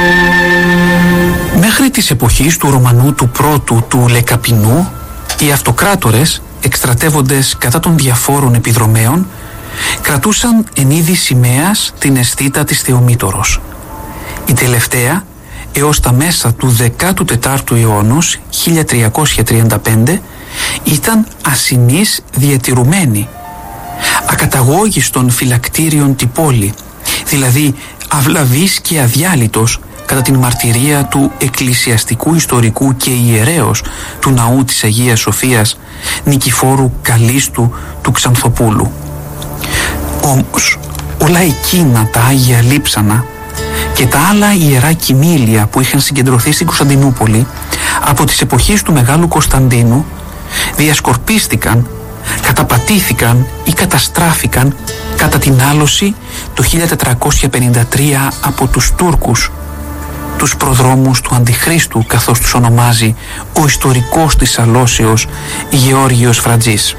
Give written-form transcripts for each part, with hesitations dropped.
Μέχρι της εποχής του Ρωμανού του πρώτου του Λεκαπινού, οι αυτοκράτορες, εκστρατεύοντες κατά των διαφόρων επιδρομέων, κρατούσαν εν είδη σημαίας την αισθήτα της Θεομήτωρος. Η τελευταία, έως τα μέσα του 14ου αιώνος, 1335, ήταν ασυνής διατηρουμένη. Ακαταγώγιστον φυλακτήριον τη πόλη, δηλαδή αυλαβής και αδιάλειτος κατά την μαρτυρία του εκκλησιαστικού ιστορικού και ιερέως του ναού της Αγίας Σοφίας Νικηφόρου Καλίστου του Ξανθοπούλου. Όμως όλα εκείνα τα Άγια Λείψανα και τα άλλα ιερά κοιμήλια που είχαν συγκεντρωθεί στην Κωνσταντινούπολη από τις εποχές του Μεγάλου Κωνσταντίνου διασκορπίστηκαν, καταπατήθηκαν ή καταστράφηκαν κατά την άλωση το 1453 από τους Τούρκους, τους προδρόμους του Αντιχρίστου, καθώς τους ονομάζει ο ιστορικός της αλώσεως Γεώργιος Φρατζής.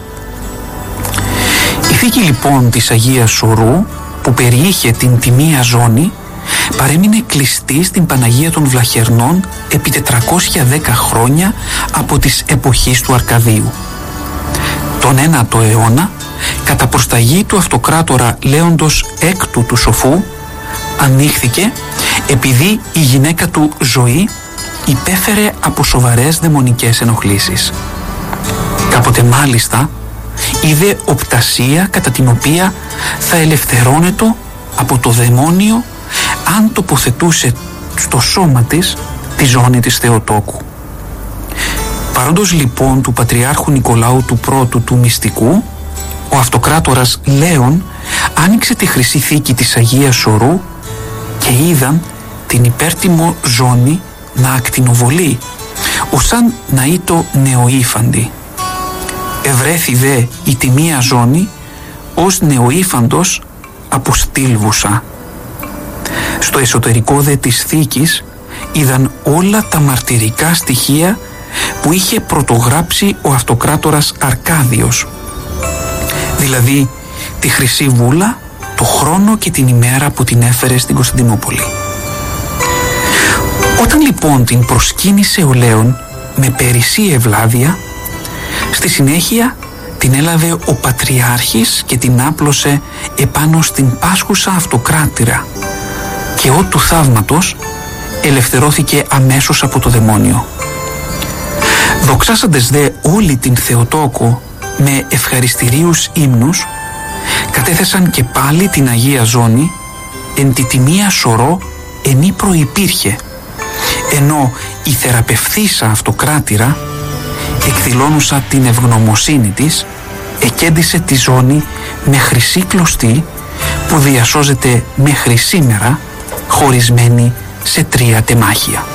Η θήκη λοιπόν της Αγίας Σωρού, που περιείχε την τιμία ζώνη, παρέμεινε κλειστή στην Παναγία των Βλαχερνών επί 410 χρόνια από τις εποχής του Αρκαδίου. Τον 9ο αιώνα, κατά προσταγή του αυτοκράτορα Λέοντος Έκτου του Σοφού, ανοίχθηκε επειδή η γυναίκα του Ζωή υπέφερε από σοβαρές δαιμονικές ενοχλήσεις. Κάποτε μάλιστα είδε οπτασία κατά την οποία θα ελευθερώνεται από το δαιμόνιο αν τοποθετούσε στο σώμα της τη ζώνη της Θεοτόκου. Παρόντος λοιπόν του Πατριάρχου Νικολάου του Πρώτου του Μυστικού, ο αυτοκράτορας Λέων άνοιξε τη χρυσή θήκη της Αγίας Σωρού και είδαν την υπέρτιμο ζώνη να ακτινοβολεί, ωσάν να ήτο νεοήφαντη. Ευρέθη δε η τιμία ζώνη ως νεοήφαντος αποστήλβουσα. Στο εσωτερικό δε της θήκης είδαν όλα τα μαρτυρικά στοιχεία που είχε πρωτογράψει ο αυτοκράτορας Αρκάδιος, δηλαδή τη Χρυσή Βούλα, το χρόνο και την ημέρα που την έφερε στην Κωνσταντινούπολη. Όταν λοιπόν την προσκύνησε ο Λέων με περισσή ευλάβεια, στη συνέχεια την έλαβε ο Πατριάρχης και την άπλωσε επάνω στην πάσχουσα αυτοκράτηρα και ό του θαύματος ελευθερώθηκε αμέσως από το δαιμόνιο. Δοξάσαντες δε όλη την Θεοτόκο με ευχαριστηρίους ύμνους, κατέθεσαν και πάλι την Αγία Ζώνη εν τη τιμία σωρό ενή προϋπήρχε, ενώ η θεραπευθήσα αυτοκράτηρα, εκδηλώνουσα την ευγνωμοσύνη της, εκέντησε τη ζώνη με χρυσή κλωστή που διασώζεται μέχρι σήμερα χωρισμένη σε 3 τεμάχια.